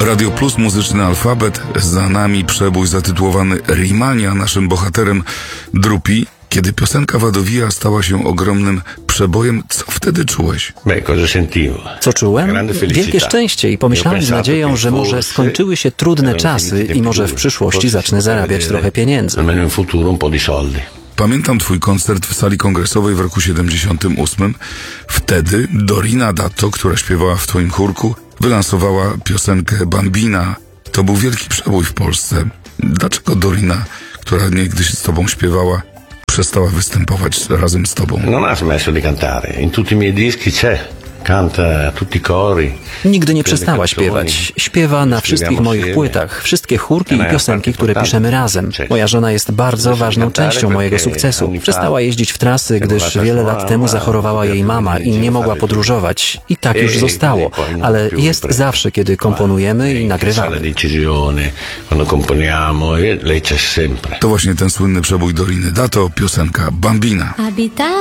Radio Plus, muzyczny alfabet, za nami przebój zatytułowany Rimania, naszym bohaterem Drupi. Kiedy piosenka Wadowija stała się ogromnym przebojem, co wtedy czułeś? Co czułem? Wielkie szczęście i pomyślałem z nadzieją, że może skończyły się trudne czasy i może w przyszłości zacznę zarabiać trochę pieniędzy. Pamiętam twój koncert w sali kongresowej w roku 78. Wtedy Dorina Datto, która śpiewała w twoim chórku, wylansowała piosenkę Bambina. To był wielki przebój w Polsce. Dlaczego Dorina, która niegdyś z tobą śpiewała, przestała występować razem z tobą? Non ha smesso di cantare. In tutti i miei dischi c'è. Canta tutti i cori. Nigdy nie przestała śpiewać. Śpiewa na wszystkich moich płytach, wszystkie chórki i piosenki, które piszemy razem. Moja żona jest bardzo ważną częścią mojego sukcesu. Przestała jeździć w trasy, gdyż wiele lat temu zachorowała jej mama i nie mogła podróżować. I tak już zostało. Ale jest zawsze, kiedy komponujemy i nagrywamy. To właśnie ten słynny przebój Doriny Datto, piosenka Bambina.